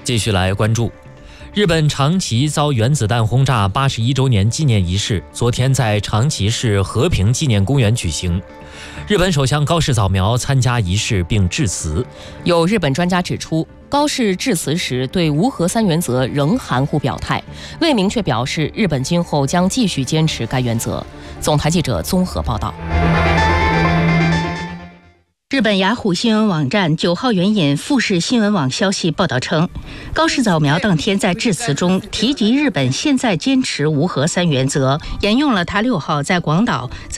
继续来关注，日本长崎遭原子弹轰炸81周年纪念仪式，昨天在长崎市和平纪念公园举行。日本首相高市早苗参加仪式并致辞。 有日本专家指出，高市致辞时对无核三原则仍含糊表态，未明确表示日本今后将继续坚持该原则。总台记者综合报道。 日本雅虎新闻网站9号援引富士新闻网消息报道称，高市早苗当天在致辞中提及日本现在坚持无核三原则，沿用了他6号在广岛